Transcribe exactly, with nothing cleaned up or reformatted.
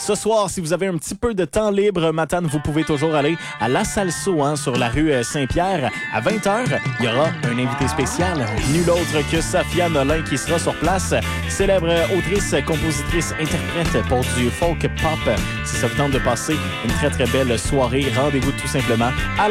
ce soir, si vous avez un petit peu de temps libre, Matane, vous pouvez toujours aller à La Salso, hein, sur la rue Saint-Pierre. À vingt heures, il y aura un invité spécial, nul autre que Safia Nolin qui sera sur place. Célèbre autrice, compositrice, interprète pour du folk pop. Si ça vous tente de passer une très très belle soirée, rendez-vous tout simplement à